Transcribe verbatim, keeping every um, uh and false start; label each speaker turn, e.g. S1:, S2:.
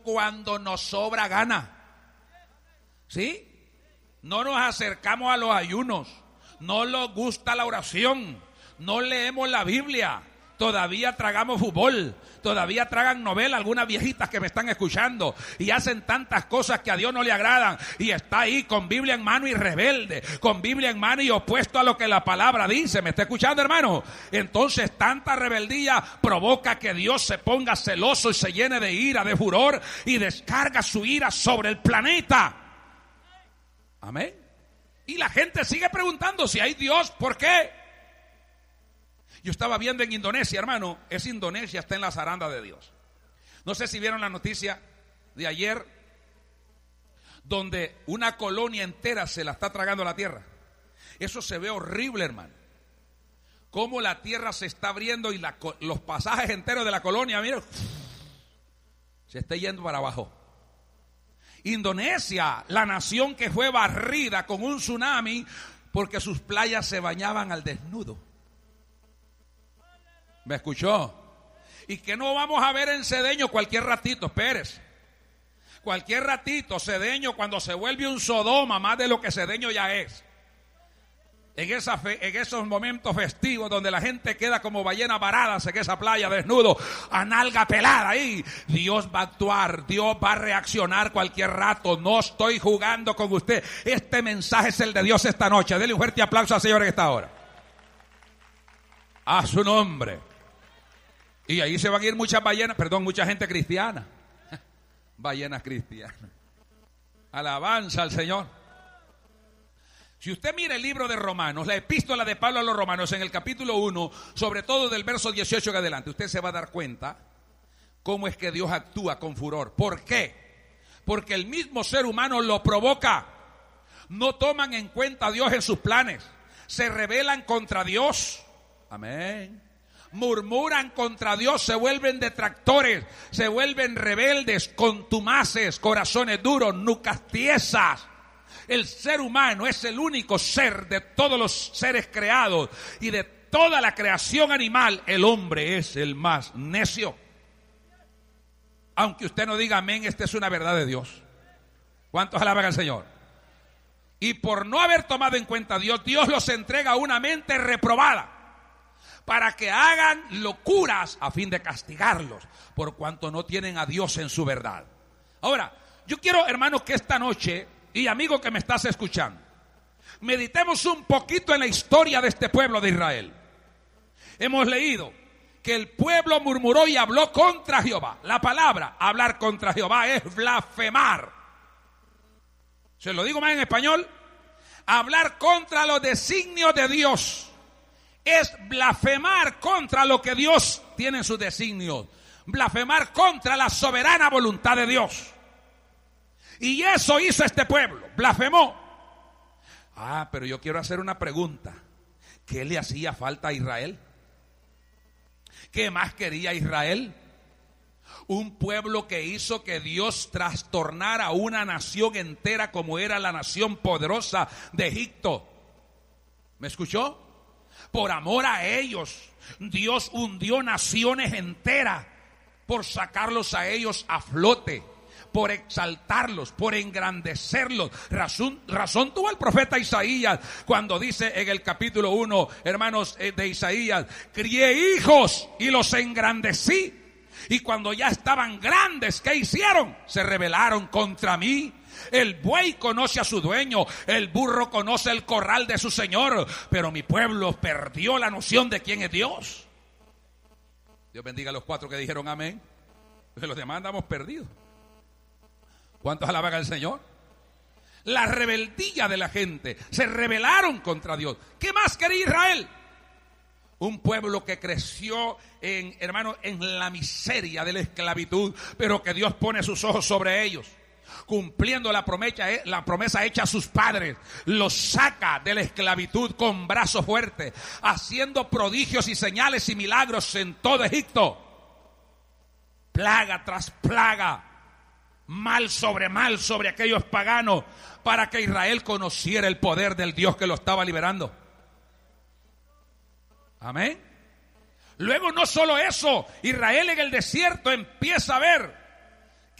S1: cuando nos sobra gana. ¿Sí? No nos acercamos a los ayunos, no nos gusta la oración, no leemos la Biblia, todavía tragamos fútbol, todavía tragan novela algunas viejitas que me están escuchando y hacen tantas cosas que a Dios no le agradan y está ahí con Biblia en mano y rebelde, con Biblia en mano y opuesto a lo que la palabra dice. ¿Me está escuchando, hermano? Entonces tanta rebeldía provoca que Dios se ponga celoso y se llene de ira, de furor y descarga su ira sobre el planeta. Amén. Y la gente sigue preguntando si hay Dios, ¿por qué? Yo estaba viendo en Indonesia, hermano, es Indonesia, está en la zaranda de Dios. No sé si vieron la noticia de ayer, donde una colonia entera se la está tragando la tierra. Eso se ve horrible, hermano. Cómo la tierra se está abriendo y la, los pasajes enteros de la colonia, mira, se está yendo para abajo. Indonesia, la nación que fue barrida con un tsunami porque sus playas se bañaban al desnudo. ¿Me escuchó? Y que no vamos a ver en Cedeño cualquier ratito, Pérez. Cualquier ratito, Cedeño cuando se vuelve un Sodoma más de lo que Cedeño ya es. En, esa fe, en esos momentos festivos donde la gente queda como ballenas varadas en esa playa desnudo, a nalga pelada ahí. Dios va a actuar, Dios va a reaccionar cualquier rato. No estoy jugando con usted. Este mensaje es el de Dios esta noche. Denle un fuerte aplauso al Señor en esta hora. A su nombre. Y ahí se van a ir muchas ballenas, perdón, mucha gente cristiana. Ballenas cristianas. Alabanza al Señor. Si usted mira el libro de Romanos, la epístola de Pablo a los Romanos en el capítulo uno, sobre todo del verso dieciocho en adelante, usted se va a dar cuenta cómo es que Dios actúa con furor. ¿Por qué? Porque el mismo ser humano lo provoca. No toman en cuenta a Dios en sus planes. Se rebelan contra Dios. Amén. Murmuran contra Dios, se vuelven detractores, se vuelven rebeldes, contumaces, corazones duros, nucas tiesas. El ser humano es el único ser de todos los seres creados y de toda la creación animal, el hombre es el más necio. Aunque usted no diga amén, esta es una verdad de Dios. ¿Cuántos alaban al Señor? Y por no haber tomado en cuenta a Dios, Dios los entrega a una mente reprobada, para que hagan locuras a fin de castigarlos, por cuanto no tienen a Dios en su verdad. Ahora, yo quiero, hermanos, que esta noche, y amigo que me estás escuchando, meditemos un poquito en la historia de este pueblo de Israel. Hemos leído que el pueblo murmuró y habló contra Jehová. La palabra hablar contra Jehová es blasfemar. ¿Se lo digo más en español? Hablar contra los designios de Dios es blasfemar contra lo que Dios tiene en sus designios, blasfemar contra la soberana voluntad de Dios. Y eso hizo este pueblo, blasfemó. Ah, pero yo quiero hacer una pregunta. ¿Qué le hacía falta a Israel? ¿Qué más quería Israel? Un pueblo que hizo que Dios trastornara una nación entera como era la nación poderosa de Egipto. ¿Me escuchó? Por amor a ellos, Dios hundió naciones enteras por sacarlos a ellos a flote, por exaltarlos, por engrandecerlos. Razón, razón tuvo el profeta Isaías cuando dice en el capítulo uno, hermanos, de Isaías: crié hijos y los engrandecí. Y cuando ya estaban grandes, ¿qué hicieron? Se rebelaron contra mí. El buey conoce a su dueño, el burro conoce el corral de su señor, pero mi pueblo perdió la noción de quién es Dios. Dios bendiga a los cuatro que dijeron amén. Los demás andamos perdidos. ¿Cuántos alaban al Señor? La rebeldía de la gente, se rebelaron contra Dios. ¿Qué más quería Israel? Un pueblo que creció en, hermano, en la miseria de la esclavitud, pero que Dios pone sus ojos sobre ellos, cumpliendo la promesa, la promesa hecha a sus padres. Los saca de la esclavitud con brazo fuerte, haciendo prodigios y señales y milagros en todo Egipto. Plaga tras plaga, mal sobre mal sobre aquellos paganos, para que Israel conociera el poder del Dios que lo estaba liberando. Amén. Luego no solo eso, Israel en el desierto empieza a ver